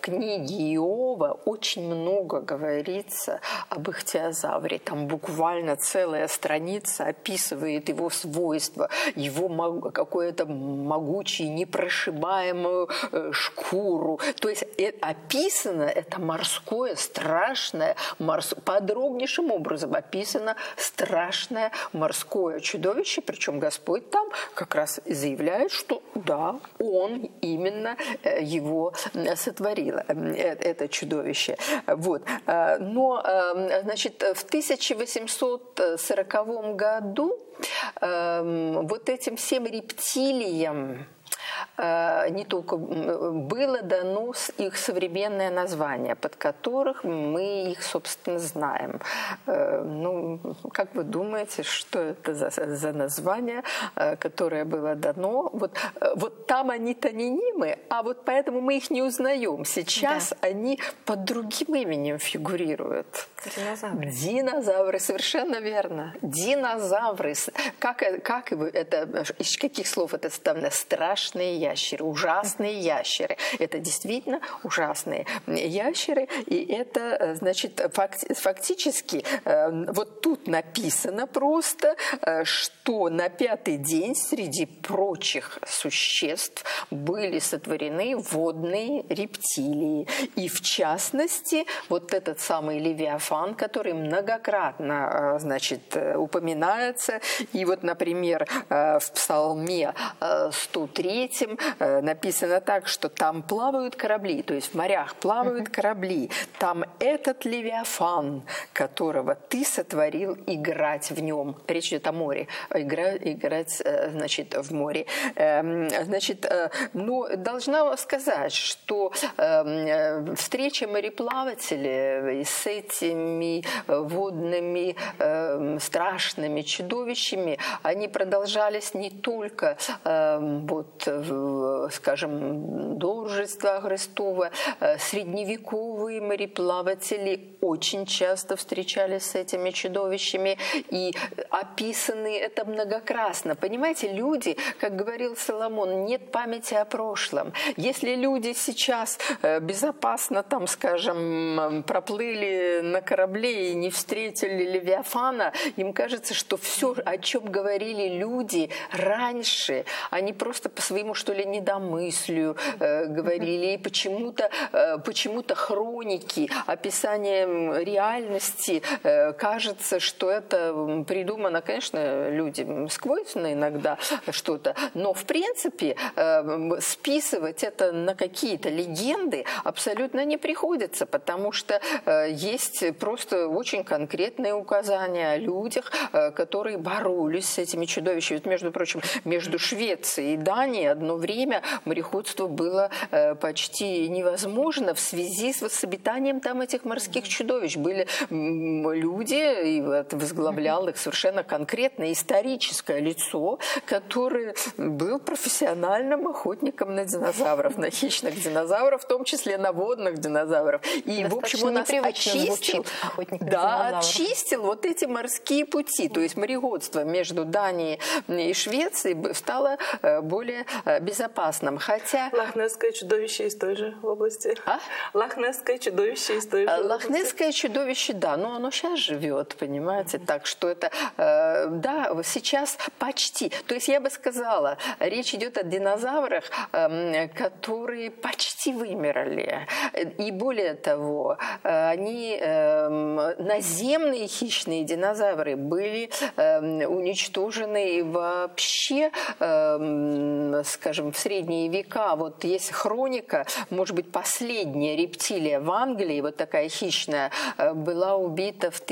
книге Иова очень много говорится об ихтиозавре. Там буквально целая страница описывает его свойства, его какое-то могучее, непрошибаемую шкуру. То есть описано это морское, страшное, подробнейшим образом описано страшное морское чудовище. Причем Господь там как раз заявляет, что да, Он именно его сотворил, это чудовище. Вот. Но, значит, в 1840 году вот этим всем рептилиям не только было дано их современное название, под которых мы их, собственно, знаем. Ну, как вы думаете, что это за название, которое было дано? Вот там они тонинимы, а вот поэтому мы их не узнаем. Сейчас они под другим именем фигурируют. Динозавры. Динозавры, совершенно верно. Динозавры. Как это, из каких слов это составлено? Страшные ящеры, ужасные ящеры. Это действительно ужасные ящеры. И это, значит, фактически вот тут написано просто, что на 5-й день среди прочих существ были сотворены водные рептилии. И в частности, вот этот самый Левиафан, который многократно, значит, упоминается. И вот, например, в Псалме 103 написано так, что там плавают корабли, то есть в морях плавают корабли. Там этот Левиафан, которого ты сотворил, играть в нем. Речь идет о море. Играть, значит, в море. Значит, но должна сказать, что встреча мореплавателей с этими водными страшными чудовищами, они продолжались не только вот, скажем, до Рождества Христова. Средневековые мореплаватели очень часто встречались с этими чудовищами, и описаны это многократно. Понимаете, люди, как говорил Соломон, нет памяти о прошлом. Если люди сейчас безопасно, там, скажем, проплыли на корабле и не встретили Левиафана, им кажется, что все, о чем говорили люди раньше, они просто по своему, что ли, недомыслию говорили. И почему-то хроники, описание реальности, кажется, что это придумано, конечно, людям сквозно иногда что-то, но в принципе списывать это на какие-то легенды абсолютно не приходится, потому что есть просто очень конкретные указания о людях, которые боролись с этими чудовищами. Между прочим, между Швецией и Данией одно время мореходство было почти невозможно в связи с обитанием там этих морских чудовищ. Были люди, и возглавлял их совершенно конкретное историческое лицо, который был профессиональным охотником на динозавров, на хищных динозавров, в том числе на водных динозавров. И, в общем, он очистил вот эти морские пути. То есть мореходство между Данией и Швецией стало более безопасным. Хотя... Лохнесское чудовище из той же области. Лохнесское чудовище из той же области. Лохнесское чудовище, да, но оно сейчас живет, понимаете, так что это, да, сейчас почти. То есть я бы сказала, речь идет о динозаврах, которые почти вымерли. И более того, они, наземные хищные динозавры, были уничтожены вообще, скажем, в средние века. Вот есть хроника, может быть, последняя рептилия в Англии, вот такая хищная, была убита в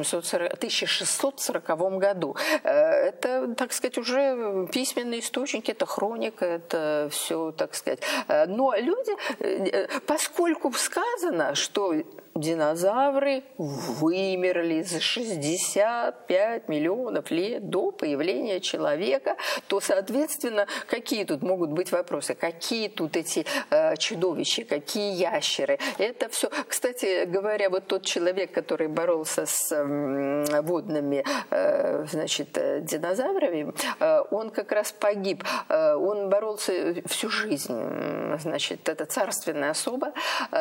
1640 году. Это, так сказать, уже письменные источники, это хроника, это все, так сказать. Но люди, поскольку сказано, что динозавры вымерли за 65 миллионов лет до появления человека, то, соответственно, какие тут могут быть вопросы? Какие тут эти чудовища, какие ящеры? Это все. Кстати говоря, вот тот человек, который боролся с водными, значит, динозаврами, он как раз погиб. Он боролся всю жизнь. Значит, это царственная особа.